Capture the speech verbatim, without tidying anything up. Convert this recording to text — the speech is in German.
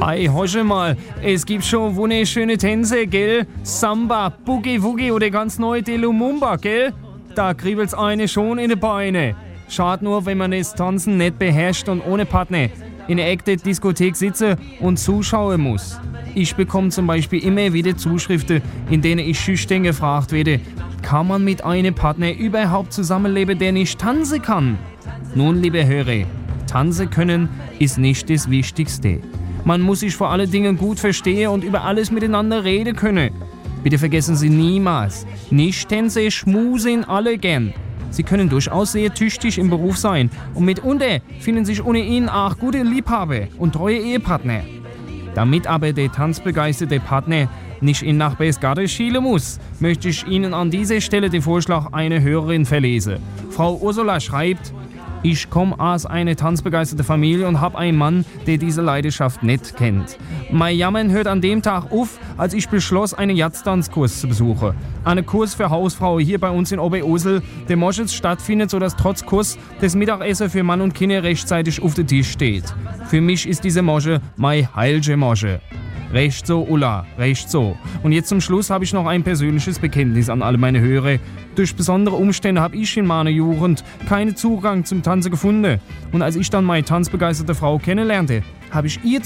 Ei, hosche mal, es gibt schon wunderschöne Tänze, gell? Samba, Boogie Woogie oder ganz neu die Lumumba, gell? Da kribbelt's eine schon in die Beine. Schade nur, wenn man das Tanzen nicht beherrscht und ohne Partner in der echten Diskothek sitze und zuschauen muss. Ich bekomme zum Beispiel immer wieder Zuschriften, in denen ich schüchtern gefragt werde, kann man mit einem Partner überhaupt zusammenleben, der nicht tanzen kann? Nun, liebe Hörer, tanzen können ist nicht das Wichtigste. Man muss sich vor allen Dingen gut verstehen und über alles miteinander reden können. Bitte vergessen Sie niemals, Nicht-Tänzer schmusen alle gern. Sie können durchaus sehr tüchtig im Beruf sein und mitunter finden sich ohne ihn auch gute Liebhaber und treue Ehepartner. Damit aber der tanzbegeisterte Partner nicht in Nachbarsgarten schielen muss, möchte ich Ihnen an dieser Stelle den Vorschlag einer Hörerin verlesen. Frau Ursula schreibt: Ich komme aus einer tanzbegeisterten Familie und habe einen Mann, der diese Leidenschaft nicht kennt. Mein Jammern hört an dem Tag auf, als ich beschloss, einen Jazztanzkurs zu besuchen. Einen Kurs für Hausfrauen hier bei uns in Oberursel, der morgens stattfindet, sodass trotz Kurs das Mittagessen für Mann und Kinder rechtzeitig auf dem Tisch steht. Für mich ist diese Mosche meine heilige Mosche. Recht so, Ulla, recht so. Und jetzt zum Schluss habe ich noch ein persönliches Bekenntnis an alle meine Hörer. Durch besondere Umstände habe ich in meiner Jugend keinen Zugang zum Tanzen gefunden. Und als ich dann meine tanzbegeisterte Frau kennenlernte, habe ich ihr